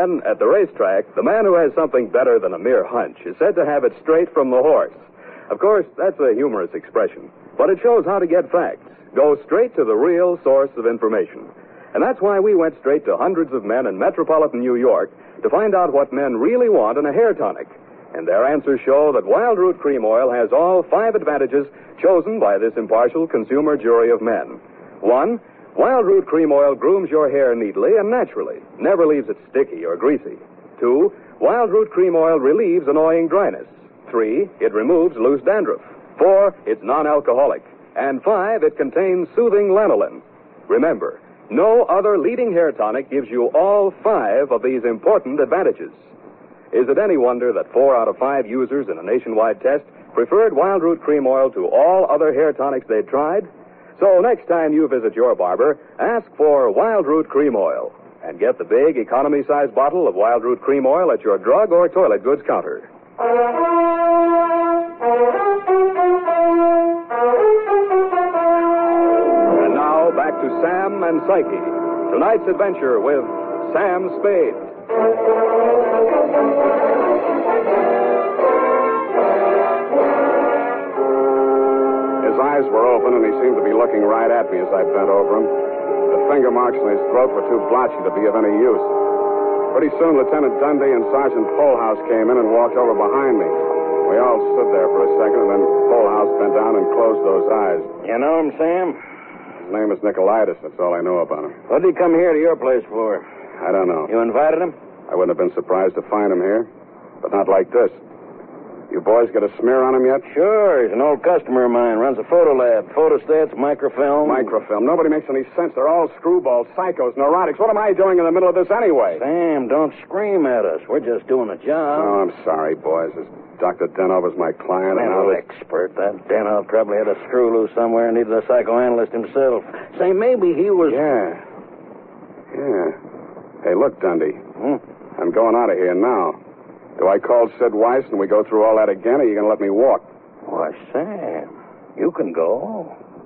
then, at the racetrack, the man who has something better than a mere hunch is said to have it straight from the horse. Of course, that's a humorous expression, but it shows how to get facts. Go straight to the real source of information. And that's why we went straight to hundreds of men in metropolitan New York to find out what men really want in a hair tonic. And their answers show that Wild Root Cream Oil has all 5 advantages chosen by this impartial consumer jury of men. 1, Wild Root Cream Oil grooms your hair neatly and naturally, never leaves it sticky or greasy. 2, Wild Root Cream Oil relieves annoying dryness. 3, it removes loose dandruff. 4, it's non-alcoholic. And 5, it contains soothing lanolin. Remember, no other leading hair tonic gives you all 5 of these important advantages. Is it any wonder that 4 out of 5 users in a nationwide test preferred Wild Root Cream Oil to all other hair tonics they'd tried? So next time you visit your barber, ask for Wild Root Cream Oil and get the big economy-size bottle of Wild Root Cream Oil at your drug or toilet goods counter. And now back to Sam and Psyche. Tonight's adventure with Sam Spade. His eyes were open, and he seemed to be looking right at me as I bent over him. The finger marks on his throat were too blotchy to be of any use. Pretty soon, Lieutenant Dundee and Sergeant Polhouse came in and walked over behind me. We all stood there for a second, and then Polhouse bent down and closed those eyes. You know him, Sam? His name is Nicolaitis. That's all I know about him. What did he come here to your place for? I don't know. You invited him? I wouldn't have been surprised to find him here, but not like this. You boys got a smear on him yet? Sure. He's an old customer of mine. Runs a photo lab. Photostats, microfilm. Microfilm. Nobody makes any sense. They're all screwballs, psychos, neurotics. What am I doing in the middle of this anyway? Sam, don't scream at us. We're just doing a job. Oh, I'm sorry, boys. This Dr. Denover's my client. Mental expert. That Denov probably had a screw loose somewhere and needed a psychoanalyst himself. Say, maybe he was... Yeah. Hey, look, Dundee. I'm going out of here now. Do I call Sid Weiss and we go through all that again, or are you going to let me walk? Why, Sam, you can go.